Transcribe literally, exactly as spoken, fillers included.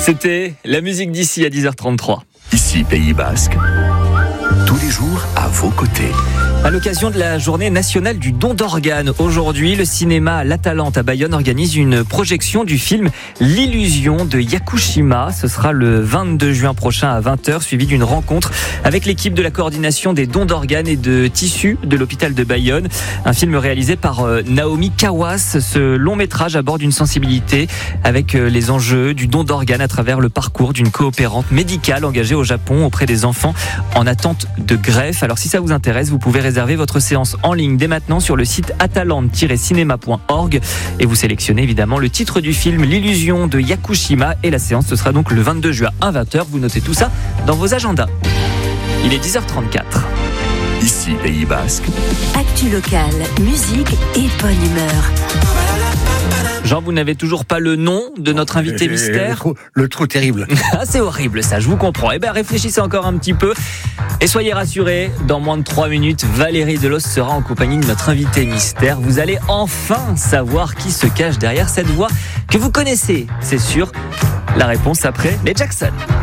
C'était la musique d'ici à dix heures trente-trois. Ici, Pays Basque, tous les jours à vos côtés. À l'occasion de la journée nationale du don d'organes, aujourd'hui, le cinéma La Talente à Bayonne organise une projection du film L'illusion de Yakushima. Ce sera le vingt-deux juin prochain à vingt heures, suivi d'une rencontre avec l'équipe de la coordination des dons d'organes et de tissus de l'hôpital de Bayonne. Un film réalisé par Naomi Kawas. Ce long métrage aborde une sensibilité avec les enjeux du don d'organes à travers le parcours d'une coopérante médicale engagée au Japon auprès des enfants en attente de greffe. Alors si ça vous intéresse, vous pouvez réserver votre séance en ligne dès maintenant sur le site atalante tiret cinéma point org et vous sélectionnez évidemment le titre du film L'illusion de Yakushima et la séance ce sera donc le vingt-deux juin à vingt heures. Vous notez tout ça dans vos agendas. Il est dix heures trente-quatre. Ici, Pays Basque. Actu locale, musique et bonne humeur. Jean, vous n'avez toujours pas le nom de notre invité mystère. Le trou, le trou terrible. Ah, c'est horrible ça, je vous comprends. Eh bien, réfléchissez encore un petit peu et soyez rassurés, dans moins de trois minutes, Valérie Delos sera en compagnie de notre invité mystère. Vous allez enfin savoir qui se cache derrière cette voix que vous connaissez, c'est sûr. La réponse après les Jackson.